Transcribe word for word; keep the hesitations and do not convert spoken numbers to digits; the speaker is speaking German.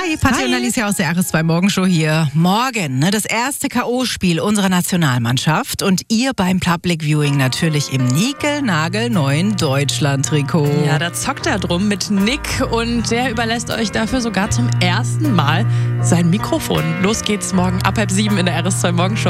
Hi, Patti und Alicia aus der R S zwei Morgenshow hier. Morgen, ne, das erste K O-Spiel unserer Nationalmannschaft und ihr beim Public Viewing natürlich im niegelnagelneuen Deutschland-Trikot. Ja, da zockt er drum mit Nick und der überlässt euch dafür sogar zum ersten Mal sein Mikrofon. Los geht's morgen ab halb sieben in der R S zwei Morgenshow.